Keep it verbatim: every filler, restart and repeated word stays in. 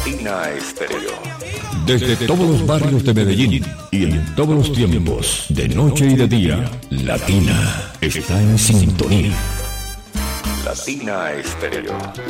Latina Estéreo. Desde todos los barrios de Medellín y en todos los tiempos, de noche y de día, Latina está en sintonía. Latina Estéreo.